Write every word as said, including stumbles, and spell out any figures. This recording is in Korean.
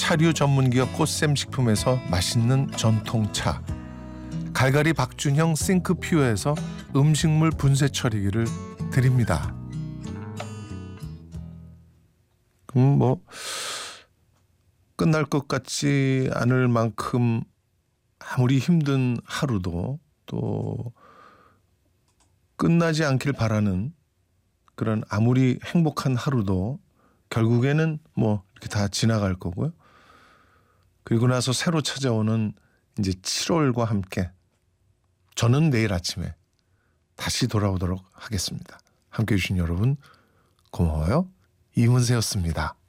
차류 전문기업 꽃샘식품에서 맛있는 전통차, 갈갈이 박준형 싱크퓨어에서 음식물 분쇄 처리기를 드립니다. 그럼 뭐 끝날 것 같지 않을 만큼 아무리 힘든 하루도 또 끝나지 않길 바라는 그런 아무리 행복한 하루도 결국에는 뭐 이렇게 다 지나갈 거고요. 그리고 나서 새로 찾아오는 이제 칠월과 함께 저는 내일 아침에 다시 돌아오도록 하겠습니다. 함께해 주신 여러분 고마워요. 이문세였습니다.